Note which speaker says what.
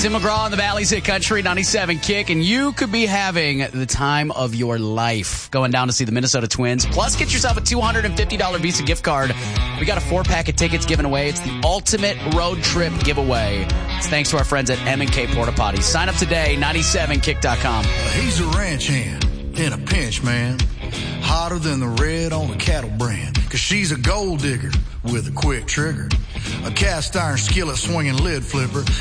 Speaker 1: Tim McGraw on the Valley's Hit Country 97 Kick, and you could be having the time of your life going down to see the Minnesota Twins. Plus, get yourself a $250 Visa gift card. We got a 4-pack of tickets given away. It's the ultimate road trip giveaway. It's thanks to our friends at M&K Porta Potties. Sign up today, 97kick.com.
Speaker 2: He's a ranch hand in a pinch, man. Hotter than the red on a cattle brand. Cause she's a gold digger with a quick trigger. A cast iron skillet swinging lid flipper.